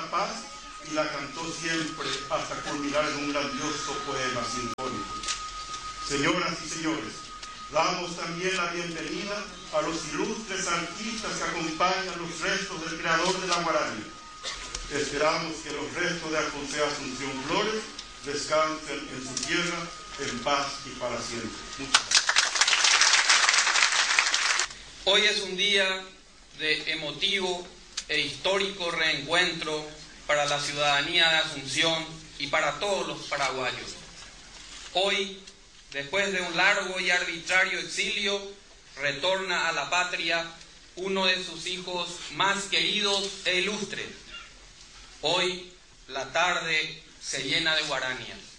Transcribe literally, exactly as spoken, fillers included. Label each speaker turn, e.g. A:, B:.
A: la paz y la cantó siempre hasta culminar en un grandioso poema sinfónico. Señoras y señores, damos también la bienvenida a los ilustres artistas que acompañan los restos del creador de la guarania. Esperamos que los restos de José Asunción Flores descansen en su tierra en paz y para siempre. Muchas gracias.
B: Hoy es un día de emotivo e histórico reencuentro para la ciudadanía de Asunción y para todos los paraguayos. Hoy, después de un largo y arbitrario exilio, retorna a la patria uno de sus hijos más queridos e ilustres. Hoy la tarde se llena de guaranias.